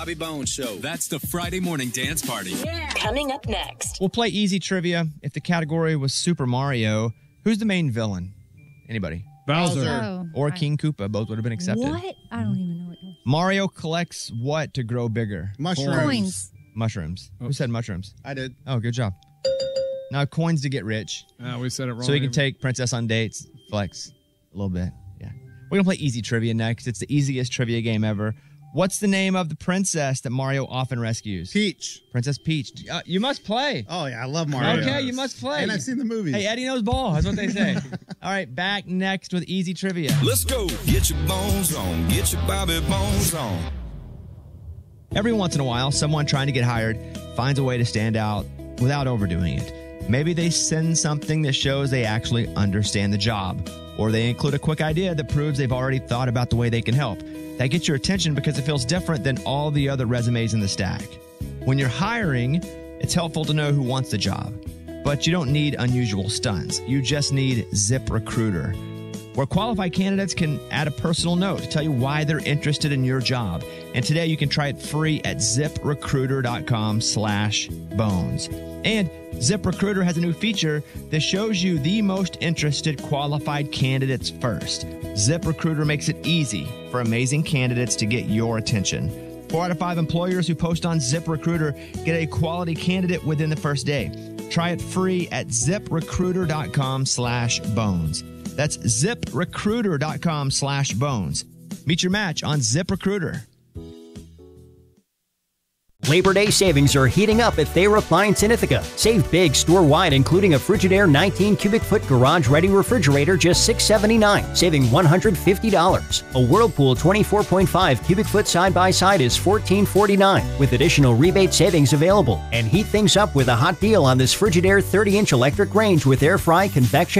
Bobby Bones Show. That's the Friday morning dance party. Yeah. Coming up next. We'll play easy trivia. If the category was Super Mario, who's the main villain? Anybody? Bowser. Oh, Or King Koopa. Both would have been accepted. What? I don't even know what. Mario collects what to grow bigger? Mushrooms. Coins. Mushrooms. Who said mushrooms? I did. Oh, good job. Now, coins to get rich. We said it wrong. So you can take Princess on dates, flex a little bit. Yeah. We're going to play easy trivia next. It's the easiest trivia game ever. What's the name of the princess that Mario often rescues? Peach. Princess Peach. You must play. Oh, yeah. I love Mario. Okay, you must play. And I've seen the movies. Hey, Eddie knows ball. That's what they say. All right, back next with easy trivia. Let's go. Get your bones on. Get your Bobby Bones on. Every once in a while, someone trying to get hired finds a way to stand out without overdoing it. Maybe they send something that shows they actually understand the job, or they include a quick idea that proves they've already thought about the way they can help. That gets your attention because it feels different than all the other resumes in the stack. When you're hiring, it's helpful to know who wants the job, but you don't need unusual stunts. You just need ZipRecruiter, where qualified candidates can add a personal note to tell you why they're interested in your job. And today you can try it free at ZipRecruiter.com/bones. And ZipRecruiter has a new feature that shows you the most interested qualified candidates first. ZipRecruiter makes it easy for amazing candidates to get your attention. 4 out of 5 employers who post on ZipRecruiter get a quality candidate within the first day. Try it free at ZipRecruiter.com/bones. That's ZipRecruiter.com/bones. Meet your match on ZipRecruiter. Labor Day savings are heating up at Thayer Appliance in Ithaca. Save big store-wide, including a Frigidaire 19 cubic foot garage-ready refrigerator, just $679, saving $150. A Whirlpool 24.5 cubic foot side-by-side is $1449, with additional rebate savings available. And heat things up with a hot deal on this Frigidaire 30-inch electric range with air fry, convection,